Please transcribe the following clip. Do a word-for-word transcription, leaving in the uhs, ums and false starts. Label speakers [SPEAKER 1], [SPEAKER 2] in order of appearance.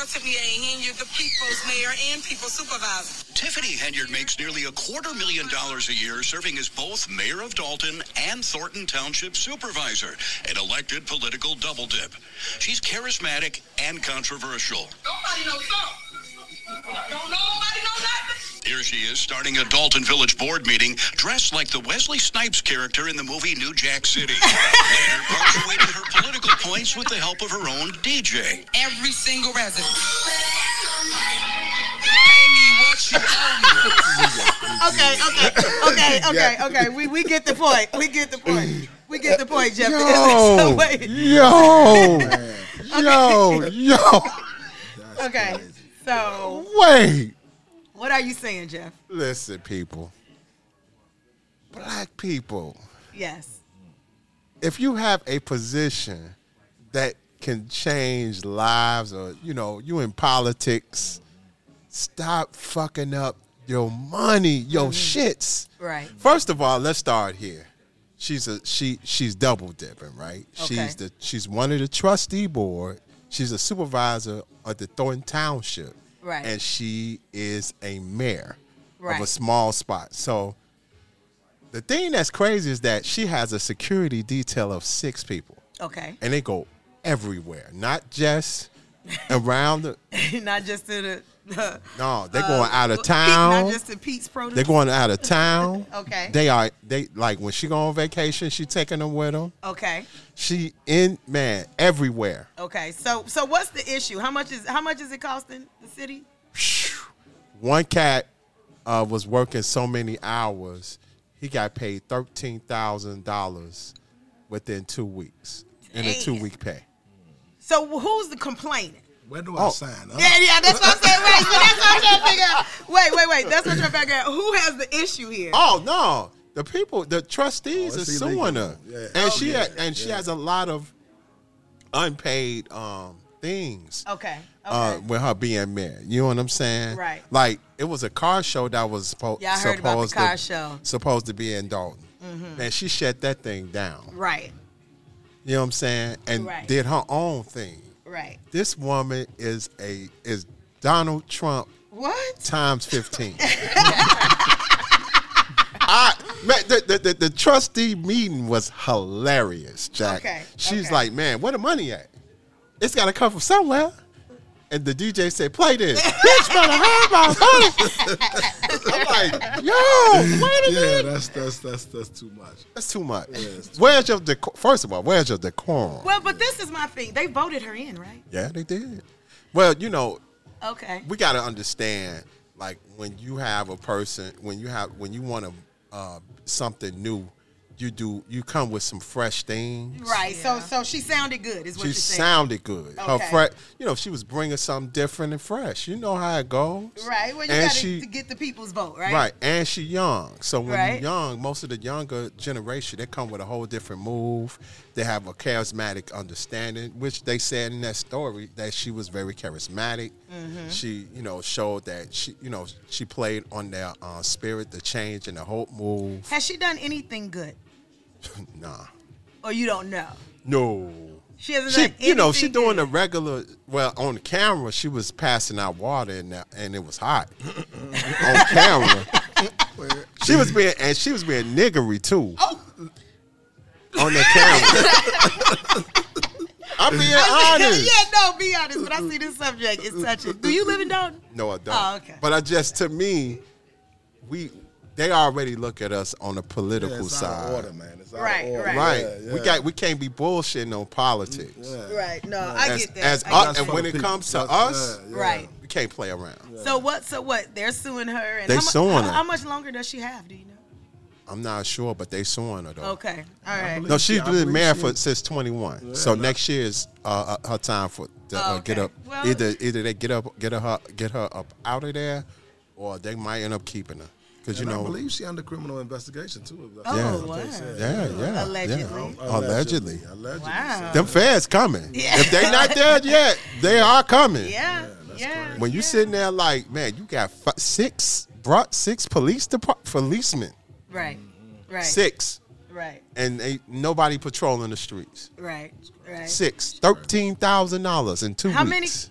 [SPEAKER 1] Mayor Tiffany A. Henyard, the people's mayor and people's supervisor.
[SPEAKER 2] Tiffany Henyard makes nearly a quarter million dollars a year serving as both mayor of Dalton and Thornton Township supervisor, an elected political double dip. She's charismatic and controversial.
[SPEAKER 1] Nobody knows something. Don't nobody know nothing.
[SPEAKER 2] Here she is starting a Dalton Village board meeting dressed like the Wesley Snipes character in the movie New Jack City. Later, punctuating her political points with the help of her own D J.
[SPEAKER 1] Every single resident. Pay me what you owe me.
[SPEAKER 3] Okay, okay, okay, okay, okay. We we get the point. We get the point. We get the point, Jeff.
[SPEAKER 4] Yo,
[SPEAKER 3] So wait.
[SPEAKER 4] yo, yo, yo.
[SPEAKER 3] Okay, so
[SPEAKER 4] Wait.
[SPEAKER 3] what are you saying, Jeff?
[SPEAKER 4] Listen, people. Black people.
[SPEAKER 3] Yes.
[SPEAKER 4] If you have a position that can change lives, or you know, you in politics, stop fucking up your money, your shits.
[SPEAKER 3] Right.
[SPEAKER 4] First of all, let's start here. She's a she she's double dipping, right?
[SPEAKER 3] Okay.
[SPEAKER 4] She's the she's one of the trustee board. She's a supervisor of the Thornton Township.
[SPEAKER 3] Right.
[SPEAKER 4] And she is a mayor
[SPEAKER 3] Right.
[SPEAKER 4] of a small spot. So the thing that's crazy is that she has a security detail of six people.
[SPEAKER 3] Okay.
[SPEAKER 4] And they go everywhere, not just around the
[SPEAKER 3] Not just to the. the
[SPEAKER 4] no, they're
[SPEAKER 3] uh,
[SPEAKER 4] going out of
[SPEAKER 3] Pete-
[SPEAKER 4] town.
[SPEAKER 3] Not just to Pete's produce.
[SPEAKER 4] They're going out of town.
[SPEAKER 3] Okay.
[SPEAKER 4] They are they like when she go on vacation, she taking them with them.
[SPEAKER 3] Okay.
[SPEAKER 4] She in man everywhere.
[SPEAKER 3] Okay. So so what's the issue? How much is how much is it costing the city?
[SPEAKER 4] One cat uh, was working so many hours, he got paid thirteen thousand dollars within two weeks in a
[SPEAKER 3] Damn.
[SPEAKER 4] two week pay.
[SPEAKER 3] So who's the complainant?
[SPEAKER 5] Where do I
[SPEAKER 4] Oh.
[SPEAKER 5] sign up?
[SPEAKER 3] Yeah, yeah, that's what I'm saying. Wait, so that's what I'm trying to figure out. Wait, wait, wait. That's what I'm trying to figure out. Who has the issue here?
[SPEAKER 4] Oh no, the people, the trustees
[SPEAKER 5] Oh,
[SPEAKER 4] are
[SPEAKER 5] it's
[SPEAKER 4] suing
[SPEAKER 5] illegal.
[SPEAKER 4] her,
[SPEAKER 5] Yeah.
[SPEAKER 4] and
[SPEAKER 5] Oh,
[SPEAKER 4] she
[SPEAKER 5] yeah,
[SPEAKER 4] ha- and she
[SPEAKER 5] yeah.
[SPEAKER 4] has a lot of unpaid um, things.
[SPEAKER 3] Okay. Okay.
[SPEAKER 4] Uh, with her being mayor, you know what I'm saying?
[SPEAKER 3] Right.
[SPEAKER 4] Like it was a car show that was suppo-
[SPEAKER 3] Yeah, I heard about the
[SPEAKER 4] supposed
[SPEAKER 3] car
[SPEAKER 4] to,
[SPEAKER 3] show.
[SPEAKER 4] supposed to be in Dalton, and she shut that thing down.
[SPEAKER 3] Right.
[SPEAKER 4] You know what I'm saying? And
[SPEAKER 3] Right.
[SPEAKER 4] did her own thing.
[SPEAKER 3] Right.
[SPEAKER 4] This woman is a is Donald Trump
[SPEAKER 3] What?
[SPEAKER 4] times fifteen. I man, the, the, the, the trustee meeting was hilarious, Jack.
[SPEAKER 3] Okay,
[SPEAKER 4] She's
[SPEAKER 3] okay.
[SPEAKER 4] like, man, where the money at? It's got to come from somewhere. And the D J said, play this. Bitch, better have my money. I'm like, yo, wait a
[SPEAKER 5] Yeah,
[SPEAKER 4] minute.
[SPEAKER 5] that's that's that's that's too much.
[SPEAKER 4] That's too much.
[SPEAKER 5] it's too
[SPEAKER 4] Where's your decor? First of all, where's your decorum?
[SPEAKER 3] Well, but this is my thing. They voted her in, right?
[SPEAKER 4] Yeah, they did. Well, you know,
[SPEAKER 3] Okay.
[SPEAKER 4] we got to understand, like when you have a person, when you have, when you want to uh, something new, you do, you come with some fresh things.
[SPEAKER 3] Right. So so she sounded good, is what
[SPEAKER 4] She
[SPEAKER 3] you're saying.
[SPEAKER 4] sounded good. Her
[SPEAKER 3] Okay.
[SPEAKER 4] fresh, you know, she was bringing something different and fresh. You know how it goes.
[SPEAKER 3] Right. Well, you
[SPEAKER 4] And
[SPEAKER 3] got
[SPEAKER 4] she-
[SPEAKER 3] to get the people's vote, right?
[SPEAKER 4] Right, and she young. So when
[SPEAKER 3] Right.
[SPEAKER 4] you're young, most of the younger generation, they come with a whole different move. They have a charismatic understanding, which they said in that story that she was very charismatic.
[SPEAKER 3] Mm-hmm.
[SPEAKER 4] She, you know, showed that she, you know, she played on their uh, spirit, the change and the hope move.
[SPEAKER 3] Has she done anything good?
[SPEAKER 4] Nah,
[SPEAKER 3] Or you don't know?
[SPEAKER 4] no.
[SPEAKER 3] She hasn't
[SPEAKER 4] She,
[SPEAKER 3] done
[SPEAKER 4] you know, she
[SPEAKER 3] anything
[SPEAKER 4] doing the
[SPEAKER 3] good.
[SPEAKER 4] regular. Well, on camera, she was passing out water, and that, and it was hot on camera. She was being, and she was being niggery too.
[SPEAKER 3] Oh.
[SPEAKER 4] On the camera. I'm being honest.
[SPEAKER 3] Yeah, no, be honest. But I see this subject. It's touching. Do you live in Dalton?
[SPEAKER 4] No, I don't.
[SPEAKER 3] Oh, okay.
[SPEAKER 4] But I just, to me, we they already look at us on the political
[SPEAKER 5] Yeah, it's
[SPEAKER 4] side.
[SPEAKER 5] out of order, man. It's out
[SPEAKER 3] Right,
[SPEAKER 5] of order.
[SPEAKER 3] right.
[SPEAKER 4] Right.
[SPEAKER 5] Yeah,
[SPEAKER 4] We
[SPEAKER 5] yeah.
[SPEAKER 4] got we can't be bullshitting on politics.
[SPEAKER 5] Yeah.
[SPEAKER 3] Right. No, I
[SPEAKER 4] As,
[SPEAKER 3] get that.
[SPEAKER 4] as
[SPEAKER 3] I
[SPEAKER 4] us-
[SPEAKER 3] get
[SPEAKER 4] and
[SPEAKER 3] that.
[SPEAKER 4] when it
[SPEAKER 5] People.
[SPEAKER 4] comes to
[SPEAKER 5] That's-
[SPEAKER 4] us,
[SPEAKER 5] yeah, yeah.
[SPEAKER 3] Right.
[SPEAKER 4] we can't play around.
[SPEAKER 3] So what? So what? They're suing her. And
[SPEAKER 4] They
[SPEAKER 3] how mu-
[SPEAKER 4] suing
[SPEAKER 3] how,
[SPEAKER 4] her.
[SPEAKER 3] How much longer does she have? Do you know?
[SPEAKER 4] I'm not sure, but they suing her though.
[SPEAKER 3] Okay. All right.
[SPEAKER 5] believe-
[SPEAKER 4] No, she's
[SPEAKER 5] I
[SPEAKER 4] been
[SPEAKER 5] believe
[SPEAKER 4] married
[SPEAKER 5] she-
[SPEAKER 4] for since twenty-one.
[SPEAKER 5] Yeah,
[SPEAKER 4] so
[SPEAKER 5] no.
[SPEAKER 4] next year is uh, uh, her time for to uh,
[SPEAKER 3] Oh,
[SPEAKER 4] get
[SPEAKER 3] okay.
[SPEAKER 4] up.
[SPEAKER 3] Well-
[SPEAKER 4] either either they get up, get her, get her up out of there, or they might end up keeping her. Because you
[SPEAKER 5] And
[SPEAKER 4] know,
[SPEAKER 5] I believe she under criminal investigation too. if that's
[SPEAKER 3] Oh,
[SPEAKER 4] Yeah.
[SPEAKER 5] what they
[SPEAKER 3] wow.
[SPEAKER 5] said.
[SPEAKER 4] yeah, yeah,
[SPEAKER 3] Allegedly.
[SPEAKER 4] yeah. allegedly.
[SPEAKER 5] Allegedly.
[SPEAKER 3] Wow.
[SPEAKER 4] Them feds coming.
[SPEAKER 3] Yeah.
[SPEAKER 4] If they not there yet, they are coming.
[SPEAKER 3] Yeah.
[SPEAKER 5] that's
[SPEAKER 3] Yeah.
[SPEAKER 5] crazy.
[SPEAKER 4] When you
[SPEAKER 3] yeah.
[SPEAKER 4] sitting there like, man, you got fi- six, brought six police depart policemen,
[SPEAKER 3] Right. Right.
[SPEAKER 4] six,
[SPEAKER 3] Right.
[SPEAKER 4] and they, nobody patrolling the streets.
[SPEAKER 3] Right. Right.
[SPEAKER 4] Six, thirteen thousand dollars in two
[SPEAKER 3] How
[SPEAKER 4] weeks.
[SPEAKER 3] many?